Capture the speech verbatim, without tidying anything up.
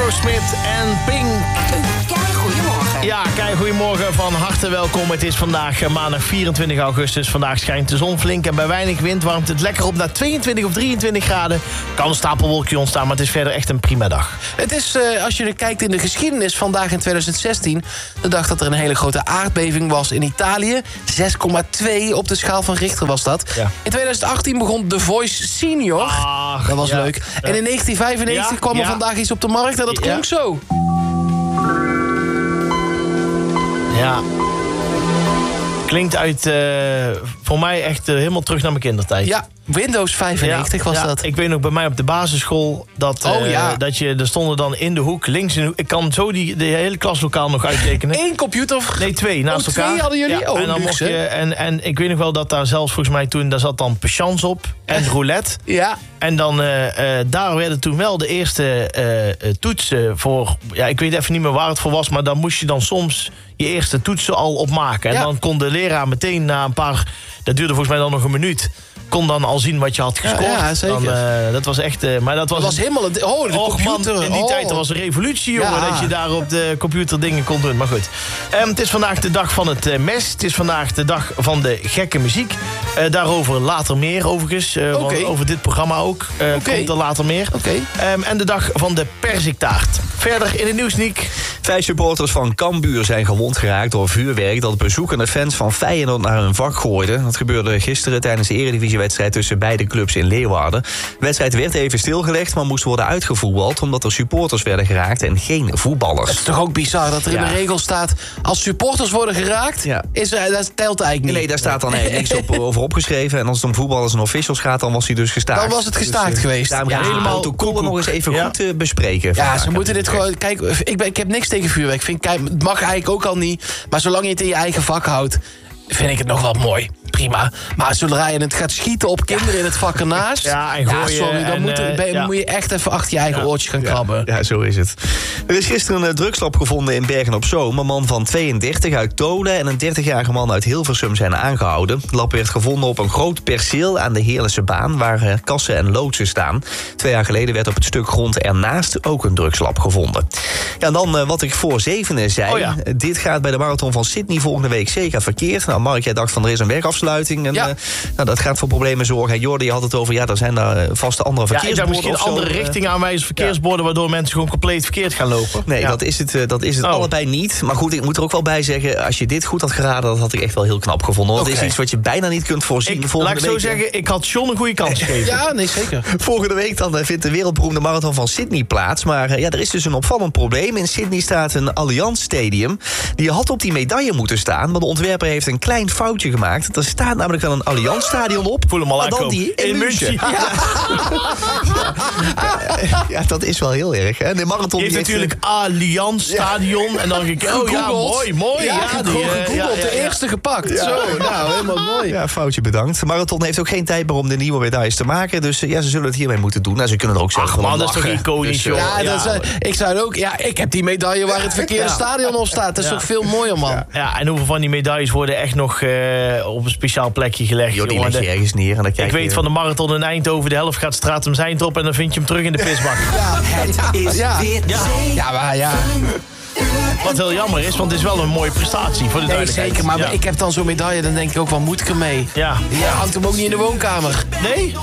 Aerosmith en Pink. Kei goedemorgen. Ja, kei goedemorgen, van harte welkom. Het is vandaag maandag vierentwintig augustus. Vandaag schijnt de zon flink en bij weinig wind warmt het lekker op naar tweeëntwintig of drieëntwintig graden. Kan een stapelwolkje ontstaan, maar het is verder echt een prima dag. Het is, uh, als je er kijkt in de geschiedenis, vandaag in twintig zestien... de dag dat er een hele grote aardbeving was in Italië. zes komma twee op de schaal van Richter was dat. Ja. In twintig achttien begon The Voice Senior. Ach, dat was ja. leuk. Ja. En in negentien vijfennegentig Ja, kwam er ja. vandaag iets op de markt en dat klonk Ja. zo. Ja. Klinkt uit, uh, voor mij echt uh, helemaal terug naar mijn kindertijd. Ja, Windows vijfennegentig was ja, dat. Ik weet nog bij mij op de basisschool dat, uh, Oh, ja. dat je, er stonden dan in de hoek, links in de hoek. Ik kan zo die, de hele klaslokaal nog uittekenen. Eén computer? Of... Nee, twee naast Oh, elkaar. twee hadden jullie? Ja, Oh, en, dan luxe. mocht je, en, en ik weet nog wel dat daar zelfs volgens mij toen, daar zat dan patience op en roulette. Ja. En dan, uh, uh, daar werden toen wel de eerste uh, toetsen voor... Ja, ik weet even niet meer waar het voor was, maar dan moest je dan soms je eerste toetsen al opmaken. En Ja. dan kon de leraar meteen na een paar... Dat duurde volgens mij dan nog een minuut. Kon dan al zien wat je had gescoord. Ja, ja, zeker. Dan, uh, dat was echt... Uh, maar dat was, Dat was helemaal... Een... Oh, de Och man, computer. in die oh. tijd er was een revolutie, jongen, Ja. dat je daar op de computer dingen kon doen. Maar goed. Um, het is vandaag de dag van het uh, mes. Het is vandaag de dag van de gekke muziek. Uh, daarover later meer, overigens. Uh, Oké. want over dit programma ook. Uh, Oké. Komt er later meer. Oké. Um, en de dag van de perziktaart. Verder in het nieuws, Niek. Vijf supporters van Cambuur zijn gewond geraakt door vuurwerk dat bezoekende fans van Feyenoord naar hun vak gooiden. Dat gebeurde gisteren tijdens de eredivisiewedstrijd tussen beide clubs in Leeuwarden. De wedstrijd werd even stilgelegd, maar moest worden uitgevoetbald omdat er supporters werden geraakt en geen voetballers. Het is toch ook bizar dat er in Ja. de regel staat... als supporters worden geraakt, Ja. is, er- dat telt eigenlijk niet. Nee, daar staat dan eigenlijk niks op, over opgeschreven. En als het om voetballers en officials gaat, dan was hij dus gestaakt. Dan was het gestaakt Dus, uh, geweest. Daarom gaan Ja, we het helemaal protocol nog eens even Ja. goed uh, bespreken. Ja, vandaag. ze moeten dit gewoon... Kijk, ik, ben, ik heb niks tegen vuurwerk. Vind, kijk, het mag eigenlijk ook al niet. Maar zolang je het in je eigen vak houdt... vind ik het nog wel mooi. Prima. Maar zodra je het gaat schieten op kinderen in het vak ernaast... Ja, en gooien sorry, dan en, moet, er- uh, ben je- ja. moet je echt even achter je eigen oortjes gaan krabben. Ja, zo is het. Er is gisteren een drugslab gevonden in Bergen-op-Zoom. Een man van tweeëndertig uit Tolen en een dertigjarige man uit Hilversum zijn aangehouden. Het lab werd gevonden op een groot perceel aan de Heerlense baan... waar eh, kassen en loodsen staan. Twee jaar geleden werd op het stuk grond ernaast ook een drugslab gevonden. Ja, en dan eh, wat ik voor zevenen zei. Oh ja. Dit gaat bij de marathon van Sydney volgende week zeker verkeerd. Nou, Mark, jij dacht van er is een werkafsluiting. En, Ja. eh, nou, dat gaat voor problemen zorgen. En Jordi had het over, ja, er zijn daar eh, vast andere Ja, ik verkeersborden zou misschien of zo. andere Eh, richting aanwijzen, verkeersborden... waardoor mensen gewoon compleet verkeerd gaan lopen. Nee, Ja. dat is het, eh, dat is het Oh. allebei niet. Maar goed, ik moet er ook wel bij zeggen... als je dit goed had geraden, dat had ik echt wel heel knap gevonden. Want het Oké. is iets wat je bijna niet kunt voorzien. Ik, laat volgende ik zo week, zeggen, ik had John een goede kans gegeven. Ja, nee, zeker. Volgende week dan eh, vindt de wereldberoemde marathon van Sydney plaats. Maar eh, ja, er is dus een opvallend probleem. In Sydney staat een Allianz Stadium. Die had op die medaille moeten staan. Maar de ontwerper heeft een klein foutje gemaakt. Er staat namelijk wel een Allianz Stadion op. Voel hem al maar dan aankomen. die in, In München. München. Ja. Ja, dat is wel heel erg. Hè? De marathon Je heeft die natuurlijk Allianz Stadion. En dan denk ik, oh ja, Gegoogeld. mooi, mooi. Ja, Ja, die, gewoon eh, gegoogeld. ja, ja, De ja. eerste gepakt. Zo, nou, helemaal mooi. Ja, foutje bedankt. De marathon heeft ook geen tijd meer om de nieuwe medailles te maken. Dus eh, ja, ze zullen het hiermee moeten doen. Nou, ze kunnen er ook zelf Ach wel om man, dat is toch lachen. iconisch, Dus, eh, joh. Ja, dat is, eh, ik zou het ook... Ja, ik heb die medaille waar het verkeerde Ja. stadion op staat. Dat is Ja. toch veel mooier, man. Ja, en hoeveel van die medailles worden echt nog uh, op een speciaal plekje gelegd? Joh, die jongen? leg je De- ergens neer. En dan kijk Ik weet je, van de marathon in Eindhoven, de helft gaat straat om zijn op... en dan vind je hem terug in de pisbak. Het is Ja. weer Ja. Ja, maar ja. Wat heel jammer is, want het is wel een mooie prestatie voor de Nee, duidelijkheid. zeker. Maar Ja. ik heb dan zo'n medaille, dan denk ik ook, wat moet ik ermee? Ja. Je hangt hem ook niet in de woonkamer. Nee?